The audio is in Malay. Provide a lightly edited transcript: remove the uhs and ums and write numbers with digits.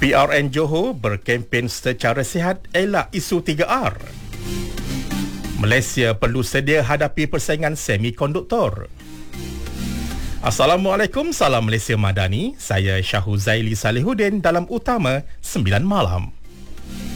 PRN Johor berkempen secara sihat elak isu 3R. Malaysia perlu sedia hadapi persaingan semikonduktor. Assalamualaikum, salam Malaysia Madani. Saya Syahuzaili Salihuddin dalam Utama 9 Malam.